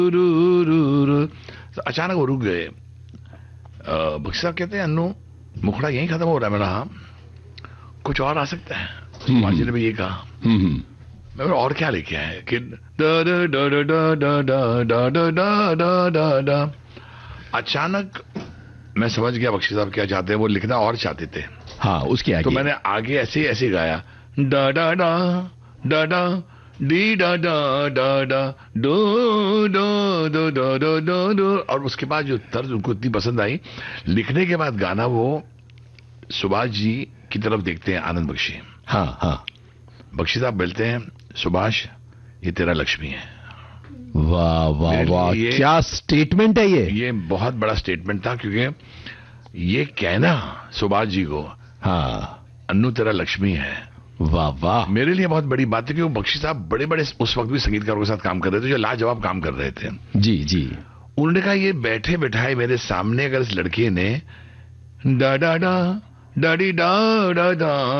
तो अचानक वो रुक गए। बख्शी साहब कहते हैं, अन्नू मुखड़ा यहीं खत्म हो रहा है। मैंने हाँ, कुछ और आ सकता है? सुभाष जी ने भी ये कहा। मैं बोला, और क्या लेके आए? कि अचानक मैं समझ गया बख्शी साहब क्या चाहते हैं। वो लिखना और चाहते थे। हाँ, उसके आगे तो मैंने आगे ऐसे ऐसे गाया, डा डा डा डा डा डी डा डा डा डा dough dough dough dough dough dough dough. और उसके बाद जो तर्ज उनको इतनी पसंद आई, लिखने के बाद गाना वो सुभाष जी की तरफ देखते हैं, आनंद बख्शी। हाँ हाँ। बख्शी साहब बोलते हैं, सुभाष ये तेरा लक्ष्मी है। वाह वाह वाह, क्या स्टेटमेंट है ये। ये बहुत बड़ा स्टेटमेंट था, क्योंकि ये कहना सुभाष जी को, हाँ, अन्नू तेरा लक्ष्मी है, वाह वाह, मेरे लिए बहुत बड़ी बात है। क्योंकि बख्शी साहब बड़े बड़े उस वक्त भी संगीतकारों के साथ काम कर रहे थे, जो लाजवाब काम कर रहे थे। जी जी। उन्होंने कहा, ये बैठे बैठाए मेरे सामने अगर इस लड़के ने डा डा डा डा डी डा डा डा